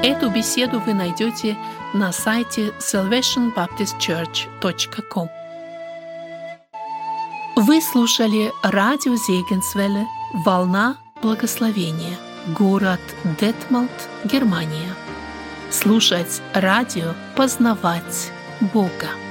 Эту беседу вы найдете на сайте salvationbaptistchurch.com. Вы слушали радио Зегенсвелле «Волна благословения», город Детмолд, Германия. Слушать радио, познавать Бога.